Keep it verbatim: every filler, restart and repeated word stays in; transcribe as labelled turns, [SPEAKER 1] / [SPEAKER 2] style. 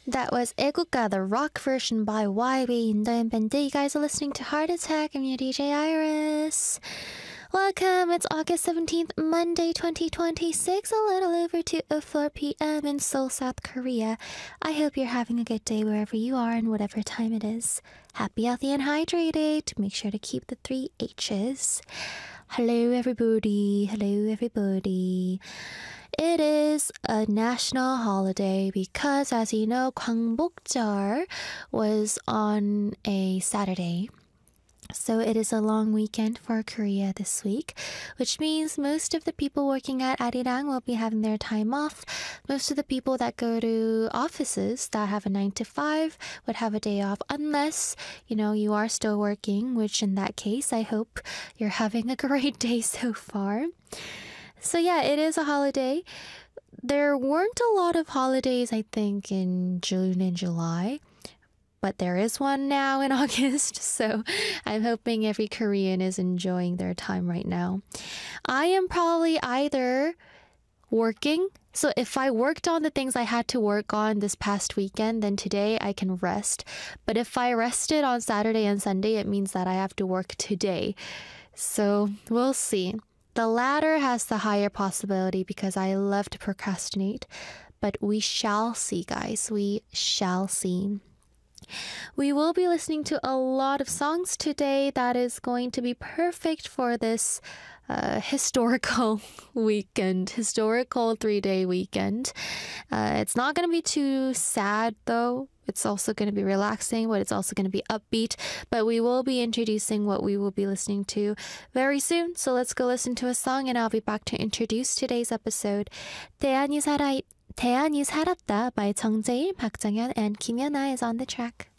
[SPEAKER 1] That was 애국가, the rock version by Y B 인도연 band. You guys are listening to Heart Attack. I'm your D J Iris. Welcome. It's August seventeenth, Monday, twenty twenty-six, a little over two oh four p.m. in Seoul, South Korea. I hope you're having a good day wherever you are and whatever time it is. Happy, healthy, and hydrated. Make sure to keep the three H's. Hello, everybody. Hello, everybody. It is a national holiday because, as you know, 광복절 was on a Saturday. So it is a long weekend for Korea this week, which means most of the people working at Arirang will be having their time off. Most of the people that go to offices that have a nine to five would have a day off, unless, you know, you are still working, which in that case, I hope you're having a great day so far. So yeah, it is a holiday. There weren't a lot of holidays, I think, in June and July. But there is one now in August, so I'm hoping every Korean is enjoying their time right now. I am probably either working, so if I worked on the things I had to work on this past weekend, then today I can rest. But if I rested on Saturday and Sunday, it means that I have to work today. So we'll see. The latter has the higher possibility because I love to procrastinate. But we shall see, guys. We shall see. We will be listening to a lot of songs today that is going to be perfect for this uh, historical weekend, historical three-day weekend. Uh, it's not going to be too sad, though. It's also going to be relaxing, but it's also going to be upbeat. But we will be introducing what we will be listening to very soon. So let's go listen to a song, and I'll be back to introduce today's episode. 대안이 살아, 대안이 살았다 by 정재일, 박정현, and 김연아 is on the track.